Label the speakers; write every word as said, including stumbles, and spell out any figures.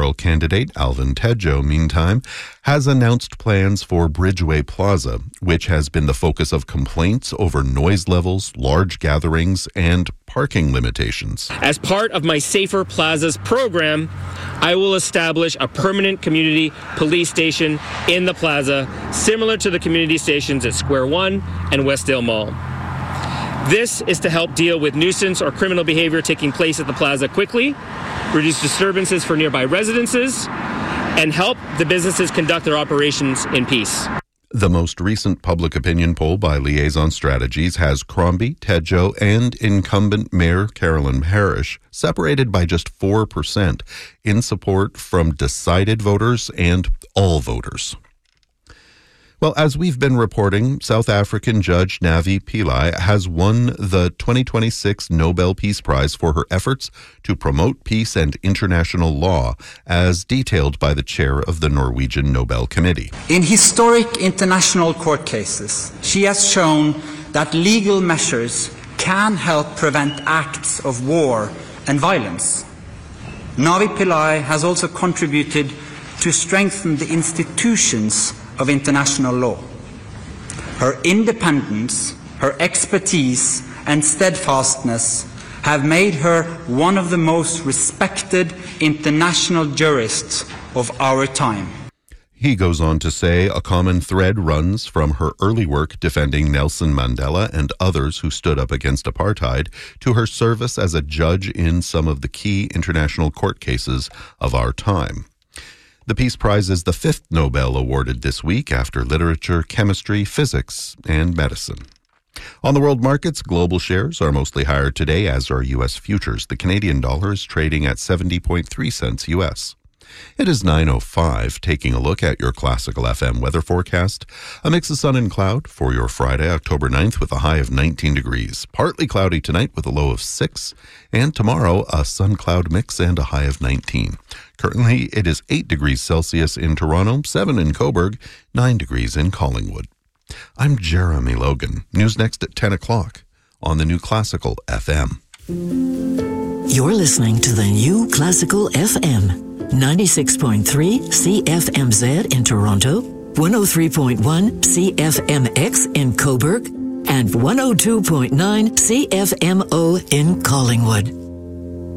Speaker 1: mayoral candidate Alvin Tedjo, meantime, has announced plans for Bridgeway Plaza, which has been the focus of complaints over noise levels, large gatherings, and parking limitations.
Speaker 2: As part of my Safer Plazas program, I will establish a permanent community police station in the plaza, similar to the community stations at Square One and Westdale Mall. This is to help deal with nuisance or criminal behavior taking place at the plaza quickly, reduce disturbances for nearby residences, and help the businesses conduct their operations in peace.
Speaker 1: The most recent public opinion poll by Liaison Strategies has Crombie, Tedjo, and incumbent Mayor Carolyn Parrish separated by just four percent in support from decided voters and all voters. Well, as we've been reporting, South African Judge Navi Pillay has won the twenty twenty-six Nobel Peace Prize for her efforts to promote peace and international law, as detailed by the chair of the Norwegian Nobel Committee.
Speaker 3: In historic international court cases, she has shown that legal measures can help prevent acts of war and violence. Navi Pillay has also contributed to strengthen the institutions of international law. Her independence, her expertise, and steadfastness have made her one of the most respected international jurists of our time.
Speaker 1: He goes on to say a common thread runs from her early work defending Nelson Mandela and others who stood up against apartheid to her service as a judge in some of the key international court cases of our time. The Peace Prize is the fifth Nobel awarded this week after literature, chemistry, physics, and medicine. On the world markets, global shares are mostly higher today, as are U S futures. The Canadian dollar is trading at seventy point three cents U S. It is nine oh five, taking a look at your Classical F M weather forecast. A mix of sun and cloud for your Friday, October ninth, with a high of nineteen degrees. Partly cloudy tonight with a low of six. And tomorrow, a sun-cloud mix and a high of nineteen. Currently, it is eight degrees Celsius in Toronto, seven in Cobourg, nine degrees in Collingwood. I'm Jeremy Logan. News next at ten o'clock on the New Classical F M.
Speaker 4: You're listening to the New Classical F M. ninety-six point three C F M Z in Toronto, one oh three point one C F M X in Cobourg, and one oh two point nine C F M O in Collingwood.